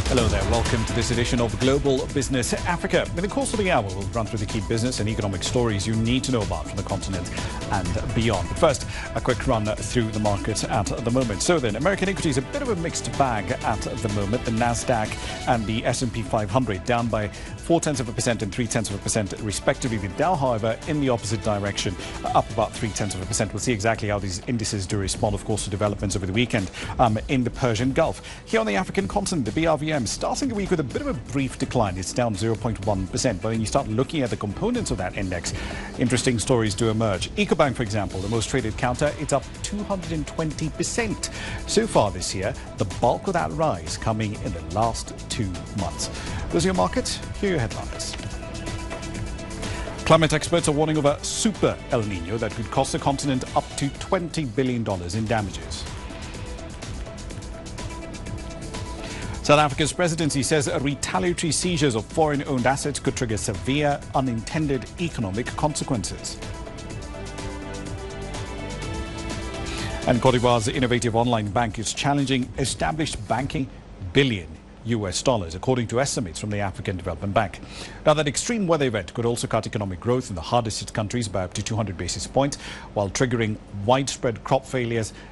Hello there, welcome to this edition of Global Business Africa. In the course of the hour, we'll run through the key business and economic stories you need to know about from the continent and beyond. But first, a quick run through the markets at the moment. So then, American equities, a bit of a mixed bag at the moment. The Nasdaq and the S&P 500 down by 0.4% and 0.3% respectively. The Dow, however, in the opposite direction, up about 0.3%. We'll see exactly how these indices do respond, of course, to developments over the weekend in the Persian Gulf. Here on the African continent, the BRVM starting the week with a bit of a brief decline. It's down 0.1%. But when you start looking at the components of that index, interesting stories do emerge. Ecobank, for example, the most traded counter, it's up 220% so far this year. The bulk of that rise coming in the last 2 months. Those are your markets. Here are your headlines. Climate experts are warning of a super El Nino that could cost the continent up to $20 billion in damages. South Africa's presidency says retaliatory seizures of foreign-owned assets could trigger severe unintended economic consequences. And Cote d'Ivoire's innovative online bank is challenging established banking billion US dollars, according to estimates from the African Development Bank. Now, that extreme weather event could also cut economic growth in the hardest hit countries by up to 200 basis points, while triggering widespread crop failures